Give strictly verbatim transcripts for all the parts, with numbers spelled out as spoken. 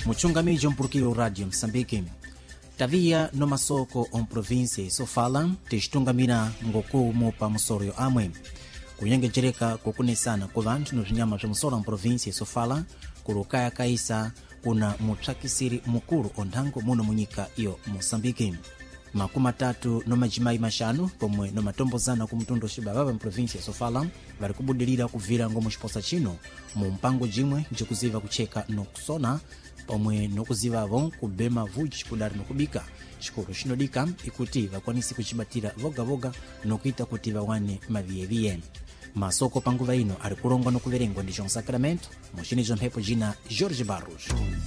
muchungamiji mpulukiro radio Msambiki tavia no masoko on provinsia Sofala ticitungamira ngokumu pa musoro amwe kunyengejereka kokunesana ku vanthu no vinyama vya musoro on provinsia Sofala kulukaya kaisa kuna mutsakisiri mukulu onthango muno munyika iyo Mosambiki makumi atatu no majimayi mashanu pomwe no matombozana ku mtundu cibababa mprovinsia Sofala vari kubudilira kuvira ngomu ciposa chino mu mpango jimwe jikuziva kucheka no kusona pomwe no kuzivavo kubema vuji kudari no kubika xikolo xinodika ikuti vakwanisi kucibatira vogavoga no kuita kuti vawane maviyeviye masoko panguva ino ari kulongwa no kuverengwa ndi João Sacramento muxini ja mphepo jina Jorge Barros.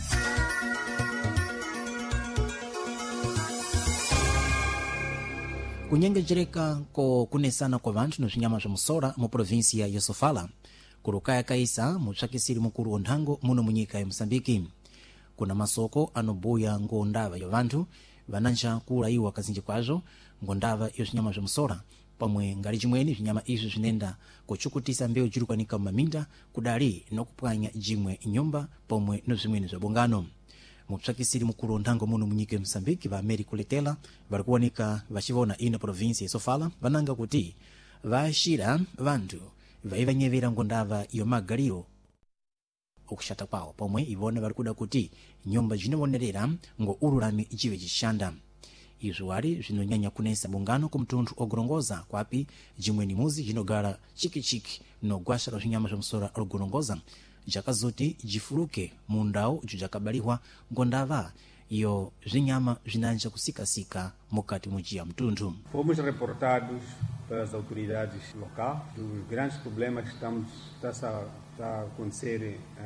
kunyengejereka ko kunesana kwa vanthu no vinyama vya musora mu provinsia ya Sofala kulukaya kaisa mutsakisiri mukulu onthango muno munyika ya Msambiki kuna masoko anobuya ngondava ya vanthu vanancha kulaiwa kazinji kwazo ngondava ya vinyama vya musora pamwe ngali chimweni vinyama izo vinenda kuchukutisa mbewu jirukwanika mumaminda kudali nokupwanya jimwe nyumba pomwe no zimweni za bongano mutsakisiri mukulu onthango muno munyika ya Msambiki va Américo Letela vari kuwonika vacivona ino provinsia Sofala vananga kuti vaxira vanthu vaivanyevera ngondava yomagaliro okuxata kwawo pomwe ivona vari kuda kuti nyumba zinowonerera ngo ululami cive cixanda izo wali zinonyanya kunesa bungano ku mtundu ogorongoza kwapi jimweni muzi jinogala chiki-chiki no gwasha la vinyama vya musora ogorongoza jakazoti jifuluke mundawu jujakabaliwa ngondava iyo vinyama vinanja kusikasika mukati mujiya mtundu. Fomos reportados pelas autoridades locais dos grandes problemas que estamos está a acontecer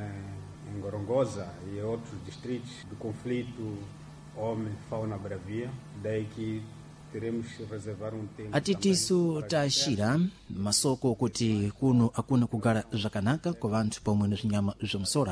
em, em Gorongosa e outros distritos do conflito homem-fauna bravia, daí que teremos que reservar um tempo. Atitisu taashira masoko kuti kuno akuna kugala zvakanaka kwa vanthu pomwe no vinyama vya musora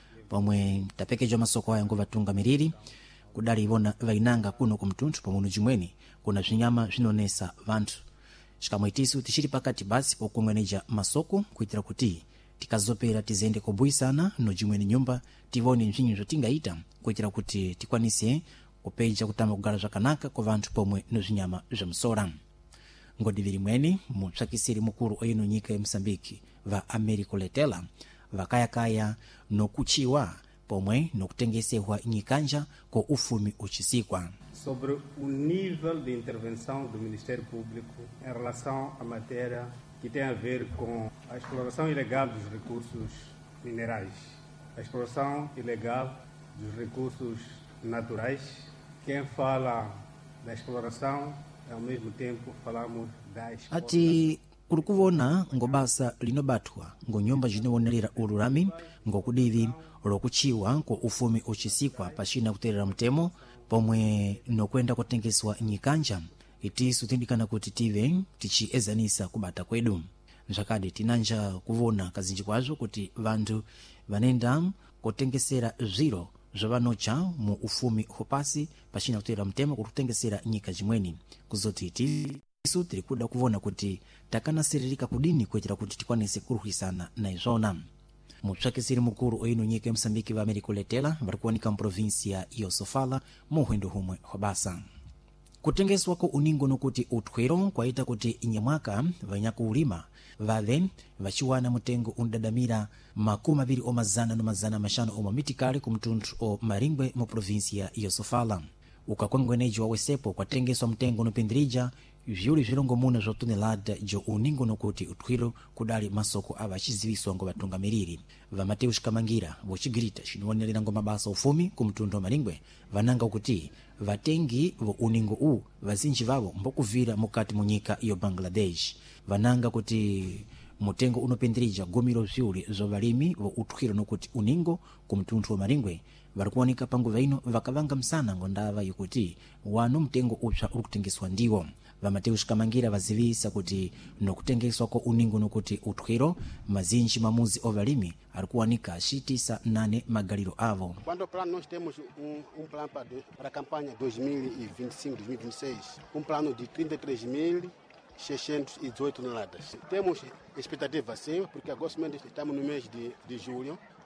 pomwe tapekeja masoko aya ngovatunga miriri kudali ivona vainanga kuno kumtundu pomwe no jimweni kuna vinyama vinonesa vanthu xikamwe itisu tixiri pakati basi pokumweneja masoko kuitira kuti tikazopera tizende kubuyisana no jimweni nyumba tivone mvinyu zotingaita kuitira kuti tikwanise kupeja kutama kugala zvakanaka kwa vanthu pomwe no vinyama vya musora ngodiviri mweni mutsakisiri mukulu oino nyika ya Msambiki va Américo Letela vakayakaya no kuchiwa pomwe no kutengesewa nyikanja ko ufumi uchisikwa sobre o nível de intervenção do Ministério Público em relação à matéria que tem a ver com a exploração ilegal dos recursos minerais, a exploração ilegal dos recursos naturais. Quem fala da exploração, ao mesmo tempo falamos da exportação. Ati kurikuvona ngobasa linobatwa ngonyumba zinowonerera ululami ngokudivi lokuchiwa ko ufumi uchisikwa pachina kuterera mtemo pomwe nokwenda kutengeswa nyikanja itisu tindikana kuti tive tichiezanisa kubata kwedu nzakadi tinanja kuvona kazinji kwazo kuti vanthu vanenda kutengesera ziro zvavanocha mu ufumi hopasi pachina kuterera mtemo kutengesera nyika jimweni kuzoti itisu tiri kuda kuvona kuti takanasiririka kudini kuitira kuti tikwanise kuruhisana na izona mutsakisiri mukulu oino nyika ya Msambiki va Américo Letela vari kuwonika mprovinsia iyo Sofala muhwendo humwe hwabasa kutengeswa ko uningo nokuti uthwero kwaita kuti inyamwaka vanyakuulima vave vachiwana mutengo undadamira makumi aviri omazana no mazana mashanu omwe mitikali ku mtundu o Maringwe mu provinsia iyo Sofala ukakwengweneji wawesepo kwatengeswa mtengo nopindirija vyuli vilongo muna zwa tonelada jo uningo nokuti uthwiro kudali masoko ava achiziviswa ngo vatunga miriri va Mateus Kamangira vocigirita xinowonerera ngo mabasa ufumi ku mtundu wa Maringwe vananga kuti vatengi vo uningo u vazinji vavo mbokuvira mukati munyika iyo Bangladesh vananga kuti mutengo unopindirija gomiro vyuli zwa valimi vo uthwiro nokuti uningo ku mtundu wa Maringwe vari kuwonika panguva ino vakavanga msana ngondava yokuti wanu mtengo upsa uri kutengeswa ndiwo va Mateus Kamangira vazivisa kuti nokutengeswa ko uningo nokuti uthwiro mazinji mamuzi ovalimi ari kuwanika axitisa nane magaliro avo. Quando o plano nós temos um, um plano para, para a campanha dois mil e vinte e cinco, dois mil e vinte e seis, um plano de trinta e três mil seiscentos e dezoito toneladas. Temos expectativa sim, porque agora estamos no mês de, de julho,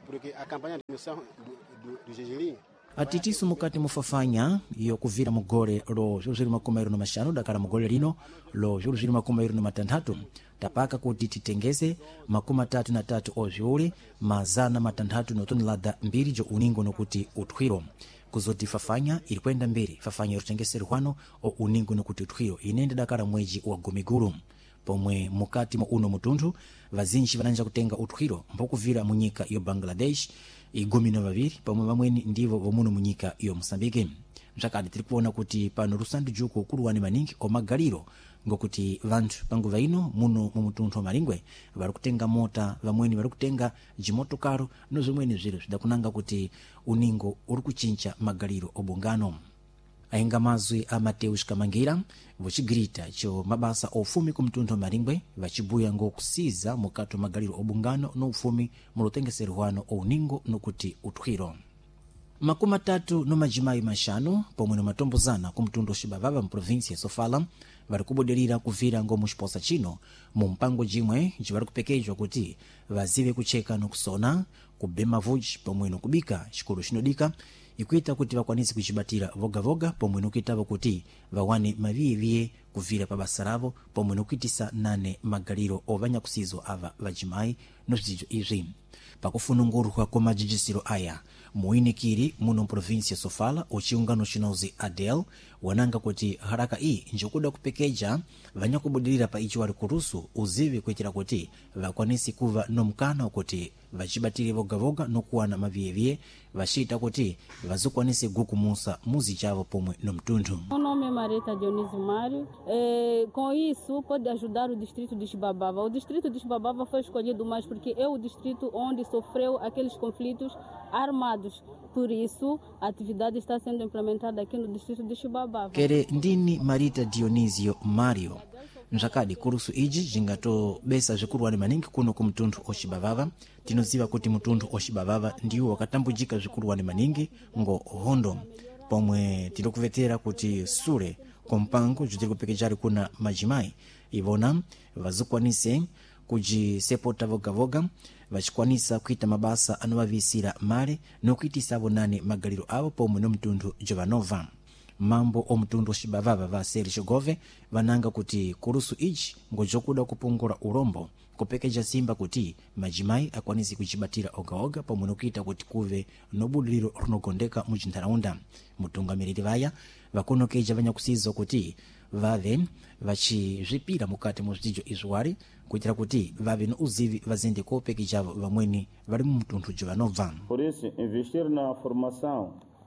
porque a campanha de admissão do, do, do Gergelim atitiso mukati mufafanya yokuvira mugole lo ziluzili makumi awiri na maxanu dakala mugole lino lo ziluzili makumi awiri na matanthatu tapaka kuti titengeze makumi atatu na tatu oziuli mazana matanthatu notonelada mbiri jo uningo nokuti uthwiro kuzoti fafanya ilikwenda mbiri fafanya ilutengeserwano o uningo nokuti uthwiro inende dakala mweji wa gumigulu pomwe mukati mwa uno mutunthu vazinji vananja kutenga uthwiro mbokuvira munyika yo Bangladesh igumi na vaviri pomwe vamweni ndivo vomuno munyika yo Mosambike. Mzakadi tiri kuona kuti pano lusandi juku ukuluwani maningi omagaliro ngokuti vanthu panguva ino muno mumutunthu wa Malingwe vari kutenga mota vamweni vari kutenga jimotokaro nozomweni zilo zidakunanga kuti uningo uri kuchincha magaliro obungano. Ainga mazwi a Mateus Kamangira vocigirita cho mabasa ofumi ku mtunthu wa Malingwe vacibuya ngokusiza mukati wa magaliro obungano no ufumi mulutengeserwano ouningo nokuti uthwiro. Makumi atatu no majimayi maxanu pomwe no matombozana ku mtundu xibavava mprovinsia Sofala vari kubudirira kuvira ngomu xiposa chino mu mpango jimwe jivari kupekejwa kuti vazive kucheka nokusona kubema vuji pomwe nokubika xikulu xinodika ikuita kuti vakwanisi kuchibatira vogavoga pomwe nokuitava kuti vawane maviyeviye kuvira pa basa ravo pomwe nokuitisa nane magaliro ovanya kusizo ava vajimayi nozidyo izvi pakufunungurwa kwa majijisiro aya muinikiri muno provinsia Sofala ochiungano chinozi Adel wananga kuti haraka iyi njokuda kupekeja vanya kubudirira pa ichi wari kurusu uzivi kuitira kuti vakwanisi kuva nomkana kuti vachibatire vogavoga nokuwana maviyeviye vachita kuti vazokwanise gukumusa muzi chavo pomwe nomtundu. O nome é Marita Dionísio Mário. É, com isso pode ajudar o distrito de Xibabava. O distrito de Xibabava foi escolhido mais porque é o distrito onde sofreu aqueles conflitos armados. Por isso, a atividade está sendo implementada aqui no distrito de Xibabava. Kere ndini Marita Dionísio Mário. Njakadi kurusu iji jingato besa zikuruwani maningi kuno ku mtundu oxibavava tinoziva kuti mtundu oxibavava ndiwo wakatambujika zikuruwani maningi ngo hondo pomwe tinokuvetera kuti sule kompango jutiri kupekejari kuna majimayi ivona vazikwanise kujisepota vogavoga vachikwanisa kuita mabasa anovavisira male nokuitisa vonane magaliro avo pomwe no mtundu Jovanova. Mambo o mtundu oxibavava va Sergio Gove vananga kuti kurusu ichi ngojokuda kupungura urombo kupekeja simba kuti majimayi akwanisi kuchibatira ogaoga pomwe nokuita kuti kuve nobudiliro runogondeka muchintharaunda. Mutungamiriri vaya vakunokeja vanya kusiza kuti vave vachizvipira mukati muzvidyo izwari kuitira kuti vave no uzivi vazende kopekejavo vamweni vari mu mtundu Jovanova. Por isso, investir na formação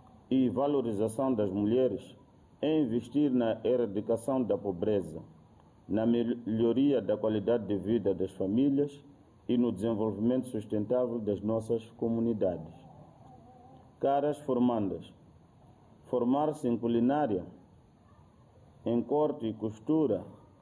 e valorização das mulheres é investir na erradicação da pobreza, na melhoria da qualidade de vida das famílias e no desenvolvimento sustentável das nossas comunidades. Caras formandas, formar-se em culinária, em corte e costura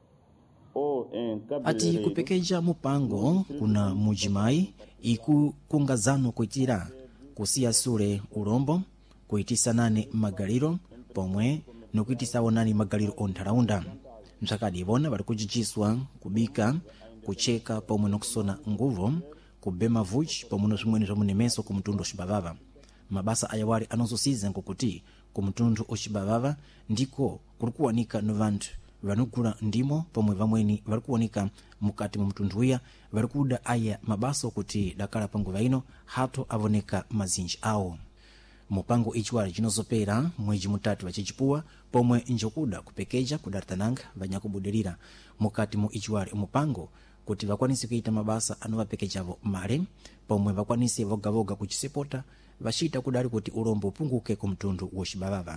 ou em cabeleireiro. Ati kupekeja mupango kuna mujimayi iku kungazano kuitira kusiya sule urombo kuitisa nane magaliro pomwe nokuitisa wonani magaliro ontharaunda. Mzakadi ivona vari kujijiswa kubika kucheka pomwe nokusona nguvo kubema vuji pomwe nozimweni zomunemeso ku mtundu oxibavava. Mabasa ayawali anozosiza ngokuti ku mtundu oxibavava ndiko kuri kuwanika no vanthu vanogula ndimo pomwe vamweni vari kuwanika mukati mu mtundu uya vari kuda aya mabasa okuti dakala panguva ino hato avoneka mazinji awo. Mupango ichiwali chinozopera mweji mutatu vachichipuwa pomwe njokuda kupekeja kudartananga vanyakubudirira mukati mu ichiwali mupango kuti vakwanise kuita mabasa anovapekejavo male pomwe vakwanise vogavoga kuchisepota vachita kudali kuti urombo upunguke ku mtundu woxibavava.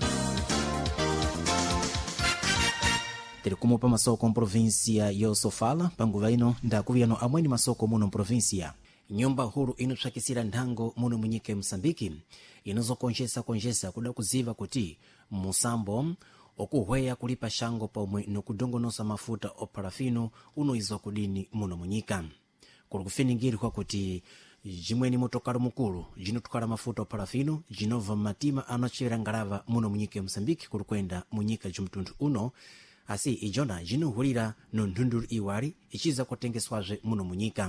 Tiri kumupa masoko mprovinsia yo Sofala panguva ino ndakuviyano amweni masoko muno mprovinsia. Nyumba huru inotsvakisira nthango muno munyika ya Mosambiki inozokonjesa konjesa kuda kuziva kuti musambo okuhweya kulipa shango pomwe nokudongonosa mafuta oparafino unoizwa kudini muno munyika. Kuli kufiningirwa kuti jimweni motokaro mukulu jinotwala mafuta oparafino jinova matima anochera ngalava muno munyika ya Mosambiki kuli kwenda munyika jumtundu uno asi ijona jinohulira no nthundulu iwali ichiza kutengeswaje muno munyika.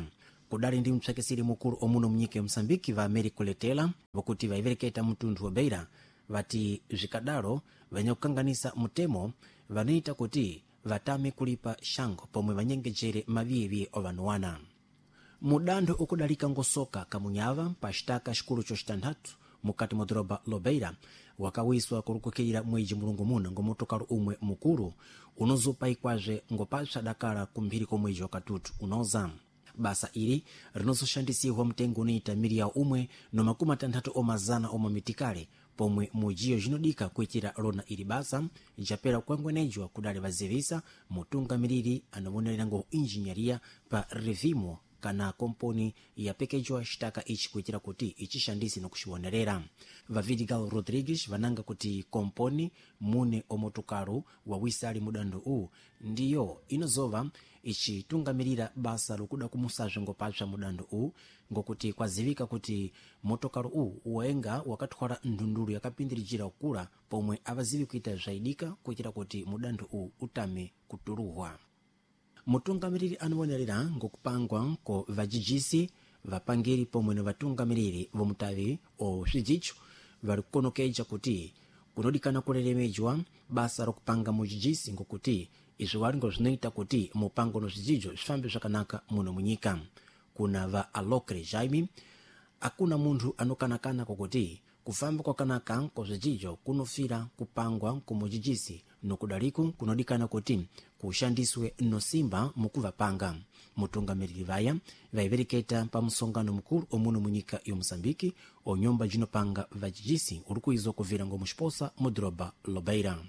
kudali ndi mtsakisiri mukulu omuno mnyika ya Msambiki va Americo Letela vakuti vaivereketa mtundu wa beira vati zvikadalo vanya kukanganisa mutemo vanoita kuti vatame kulipa shango pomwe vanyengejere maviyeviye ovanuwana. Mudando ukudalika ngosoka kamunyava pa xitaka xikulu choxitandatu mukati mwa doroba lobeira wakawiswa kulukukira mweji mulungu muna ngomotokalo umwe mukulu unozupa ikwaje ngopatsa dakala kumphiri komweji wakatutu unoza. Basa ili rinozoxandisiwa mtengo uniita miliya umwe no makumi atandatu omazana omamitikale pomwe mujiyo jinodika kuitira lona ili basa japera kuangwenejwa kudale vazivisa mutunga miliri anavonelera ngo injinyaria pa revimo kana komponi yapekejwa xitaka ichi kuitira kuti ichishandisi nokuxiwonerera. Vavidigal Rodrigues vananga kuti komponi mune omotokalo wawisali mudando u ndiyo inozova ichitungamirira basa lokuda kumusaje ngopatsa mudando u ngokuti kwazivika kuti motokalo u waenga wakatwala ndundulu yakapindirijira kukula pomwe avazivi kuita zaidika kuitira kuti mudando u utame kutuluhwa. Mutungamiriri anawonerera ngokupangwa ko vajijisi vapangiri pomwe na vatungamiriri vomutavi o swijicho valikukonokeja kuti kunodikana kulelemejwa basa lokupanga mujijisi ngokuti izo walingo zinoita kuti mupango no swijijo zifambe zvakanaka muno munyika. Kuna va Alokre Jaime akuna munthu anokanakana kokuti kufamba kwakanaka ko swijijo kunofira kupangwa kumujijisi nokudaliku kunodikana kuti kushandiswe nosimba mukuvapanga. Mutungamiriri vaya vaivereketa pa msongano mukulu omuno munyika ya Msambiki onyomba jinopanga vajijisi ulikuizo kuvira ngo muxiposa mudroba lobeira.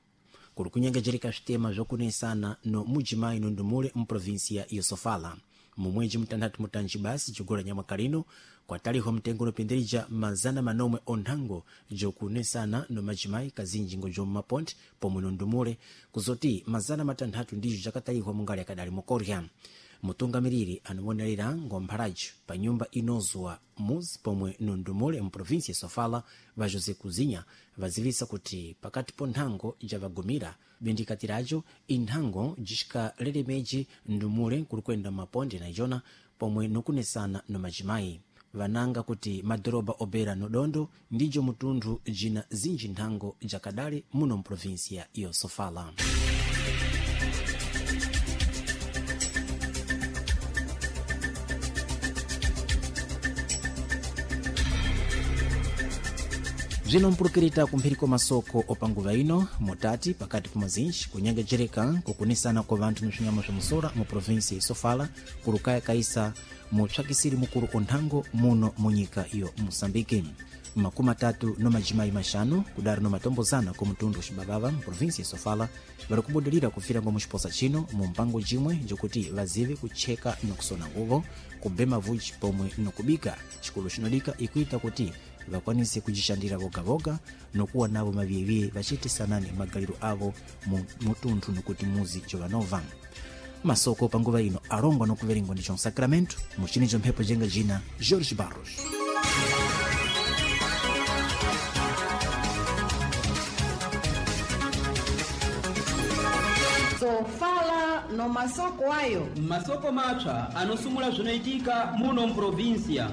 Kuli kunyengejereka xitema zokunesana no mujimai no ndumule mprovinsia ya Sofala mumweji mtandatu mutanji basi jogora nyamakalino kwa taliho mtengo nopindirija mazana manomwe onhango jokunesana no majimai kazinji ngo jomu maponti pomwe no ndumule kuzoti mazana matandatu ndijo jakataliho mungali akadali mokorya. Mutungamiriri anawonerera ngomphalaji pa nyumba inozwa muzi pomwe no ndumule mprovinsia ya Sofala va Jose Kuzinya vazivisa kuti pakati po nthango javagumira bindikatirajo inthango jishika lelemeji ndumule kulikwenda maponde na ijona pomwe nokunesana no majimai vananga kuti madoroba obera no dondo ndijo mutundu jina zinji nthango jakadale muno mprovinsia ya Sofala. Zino mpulukirita kumphiriko masoko opanguva ino motati pakati pumazinji kunyengejereka kukunisana kwa vantu mshinyamo sha musora mu provinsi ya Sofala kulukaya kaisa mu tsakisiri mukuru onthango muno munyika iyo Mosambiki. Makumi atatu no majimai mashanu kudari no matombozana ku mtundu xibabava mu provinsi ya Sofala vari kubudulira kufira ngo muxiposa chino mu mpango jimwe jokuti vazive kucheka no kusona nguvo kubema vuji pomwe no kubika chikulu chinodika ikuita kuti vakwanise kujishandira voga-voga nokuwa navo maviyeviye vachitisanani magaliro avo mu mutundu nokuti muzi jovanova. Masoko panguva ino arongwa nokuveringwa ndi Sacramento muchini jomphepo jenga jina Jorge Barros. Sofala no masoko ayo masoko macha anosumula zvinaitika muno mprovinsia.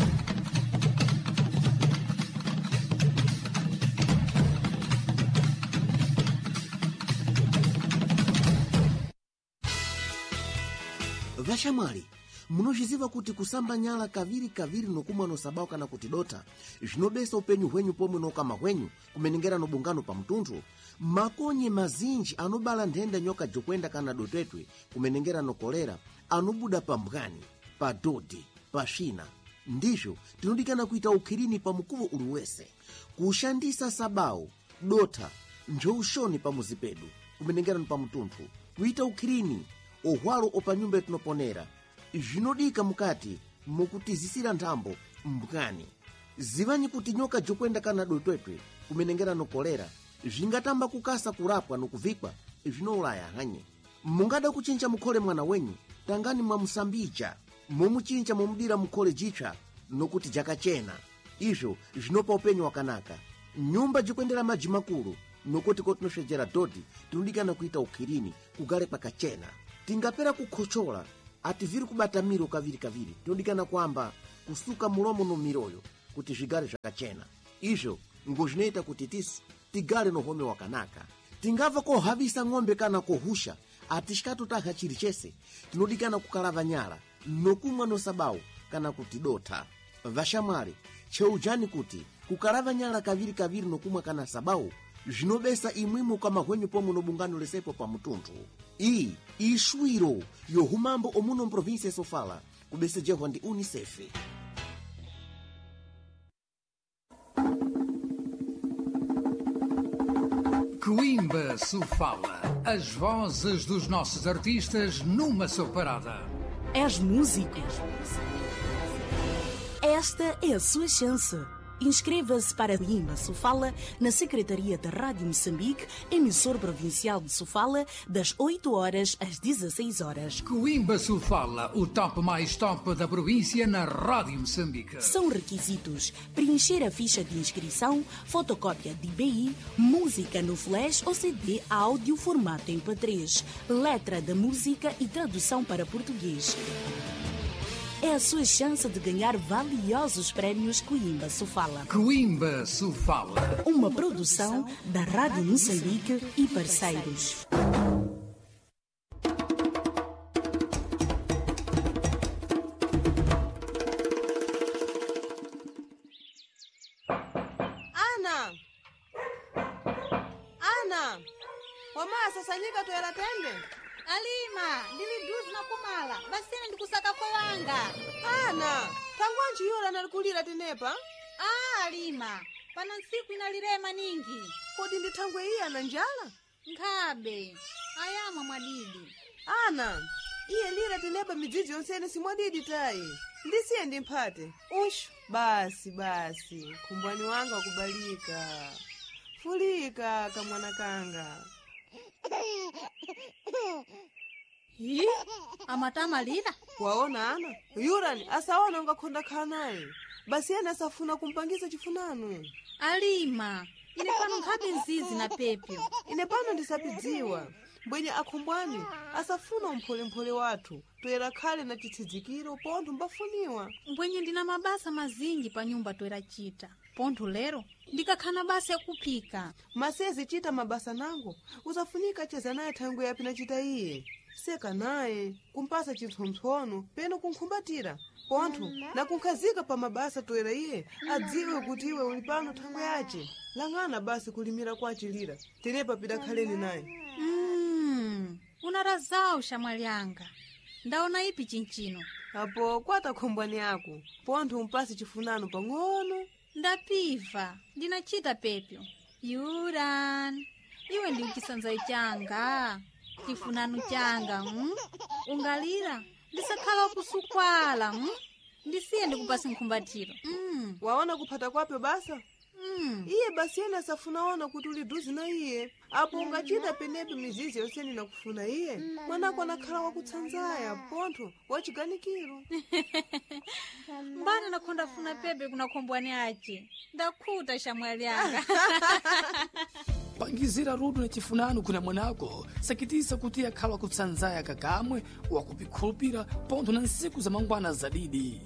Vashamwali, munoziva kuti kusamba nyala kaviri kaviri nokumwa nosabao kana kuti dota zvinobesa upenyu hwenyu pomwe nokama hwenyu kumenengera nobungano pa mtundu makonye mazinji anobala ndenda nyoka jokwenda kana dotetwe kumenengera nokolera anobuda pa mbwani pa dodi pa shina ndizvo tinodikana kuita ukhirini pa mukuvo uliwese kushandisa sabao dota njoushoni pa muzipedu kumenengera pa mtundu kuita ukhirini ohwalo opa nyumba tinoponera zvinodika mukati mukutizisira nthambo mbwani zivanyi kuti nyoka jokwenda kana dotwetwe kumenengera nokolera zvingatamba kukasa kurapwa nokuvikwa zvinoulaya hanye. Mungada kuchinja mukhole mwana wenyu tangani mwamusambija momuchinja momudira mukhole jitsva nokuti jakachena izvo zvinopa upenyu wakanaka. Nyumba jikwendera maji makulu nokuti kotinosvedzera dodi tinodikana kuita ukhirini kugare pakachena. Tingapera kukhochola ativiri kubata miro kaviri kaviri tinodikana kwamba kusuka mulomo no miroyo kuti zvigare zvakachena. Izvo ngozvinoita kuti tisu tigare nohome wakanaka. Tingava kohavisa ng'ombe kana kohusha atishikatotaka chiri chese tinodikana kukalava nyara nokumwa nosabawu kana kuti dota. Vashamwari cheujani kuti kukalava nyara kaviri kaviri nokumwa kana sabawu zvinobesa imwimo kama hwenyu pomwe nobungano lesepo pa mutuntu. Iyi ishwiro yohumambo omuno province Sofala kubesejehwa ndi UNICEF. Coimbra Sofala, as vozes dos nossos artistas numa só parada. És músico? Esta é a sua chance. Inscreva-se para Coimbra Sofala na Secretaria da Rádio Moçambique, emissor provincial de Sofala, das oito horas às dezesseis horas. Coimbra Sofala, o top mais top da província na Rádio Moçambique. São requisitos: preencher a ficha de inscrição, fotocópia de I B I, música no flash ou C D áudio formato M P três, letra da música e tradução para português. É a sua chance de ganhar valiosos prémios Coimbra Sofala. Coimbra Sofala. Uma produção da Rádio Moçambique e parceiros. Ana! Ana! Wamasa sanyika toera tende? Alima, ndili duzi na kumala, basini ndikusaka kwa wanga. Ana, tangwanji yura nalikulira tenepa? Ah, Alima, pana nsiku inalirema ningi. Kodi nditangwe iya na njala? Nkabe, ayama mwadidi. Ana, iye lira tenepa midzidzi yonsene si mwadidi tayi. Ndisiye ndimpate. Ushu, basi basi, kumbwani wanga wakubalika. Fulika kamwana kanga. Hii, amatama lila? Waona Ana, yurani asaona ungakonda kanaye. Basi yana asafuna kumpangisa chifunanu. Alima, ine pano nkabe nzizi na pepyo. Ine pano ndisapidziwa. Mbwenye akumbwani asafuna mpole mpole watu toera khale na chithidzikiro pontho mbafuniwa. Mbwenye ndina mabasa mazingi pa nyumba toera chita pontho lero ndikakhana basa ya kupika. Masezi chita mabasa nango uzafunika cheza naye thangu yapi na chita iye seka naye kumpasa chintsompsono peno kunkhumbatira pontho na kunkhazika pa mabasa toera iye adziwe kuti iwe uli pano thangu yace lang'ana basi kulimira kwa chilira tenepa pida khaleni naye. Mm, unarazao shamwali yanga. Ndaona ipi chinchino. Apo kwata khombwani yako pontho umpasi chifunano pang'ono. Ndapiva, ndinachita pepyo. Yuran, iwe ndi uchisanza changa, chifunanu changa, mm? Ungalira, ndisakhala kusukwala, mm? Ndisiye ndikupasi nkhumbatiro. Mm. Waona kupata kwape basa? Mm. Iye basi yena safunaona kuti uli duzi na iye. Apo ungachita penepe mizizi yonseni na kufuna iye. Mwanako anakhala wakutsanzaya, pontho, wachiganikiro. Mbana nakonda funa pepe kuna kombwani ache. Ndakhuta shamwali yanga. Pangizira rudu na chifunanu kuna mwanako. Sakitisa kuti akhala kutsanzaya kakamwe wakupikhulupira pontho na nsiku za mangwana zadidi.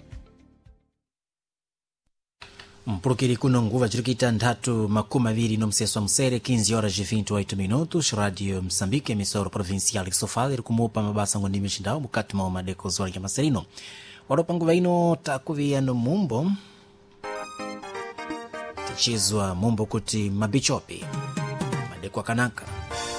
Mpulukiri kuno nguva chirikita nthatu makumi aviri no mseso wa msere quinze horas e vinte e oito minutos. Radio Moçambique, emissora provincial de Sofala, iri kumupa mabasa ngondimi michindawu mukati mwa madeko zora ya maserino. Wadopa nguva ino takuviya no mumbo tichizwa mumbo kuti mabichopi madeko akanaka.